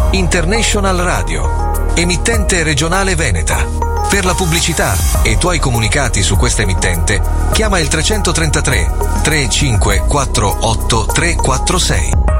International Radio, emittente regionale veneta. Per la pubblicità e i tuoi comunicati su questa emittente, chiama il 333 3548 346.